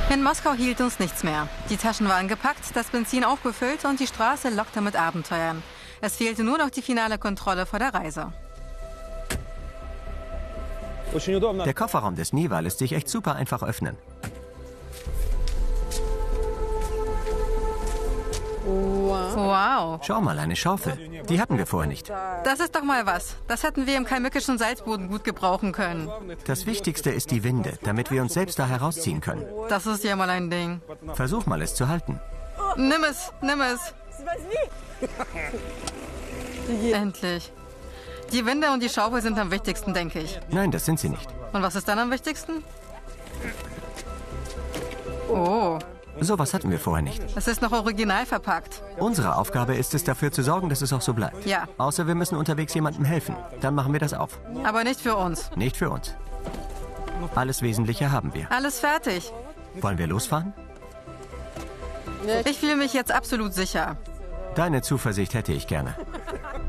In Moskau hielt uns nichts mehr. Die Taschen waren gepackt, das Benzin aufgefüllt und die Straße lockte mit Abenteuern. Es fehlte nur noch die finale Kontrolle vor der Reise. Der Kofferraum des Niva lässt sich echt super einfach öffnen. Wow. Schau mal, eine Schaufel. Die hatten wir vorher nicht. Das ist doch mal was. Das hätten wir im kalmückischen Salzboden gut gebrauchen können. Das Wichtigste ist die Winde, damit wir uns selbst da herausziehen können. Das ist ja mal ein Ding. Versuch mal, es zu halten. Nimm es, nimm es. Endlich. Die Winde und die Schaufel sind am wichtigsten, denke ich. Nein, das sind sie nicht. Und was ist dann am wichtigsten? Oh, Sowas hatten wir vorher nicht. es ist noch original verpackt. Unsere Aufgabe ist es, dafür zu sorgen, dass es auch so bleibt. Ja. Außer wir müssen unterwegs jemandem helfen. Dann machen wir das auf. Aber nicht für uns. Nicht für uns. Alles Wesentliche haben wir. Alles fertig. Wollen wir losfahren? Ich fühle mich jetzt absolut sicher. Deine Zuversicht hätte ich gerne.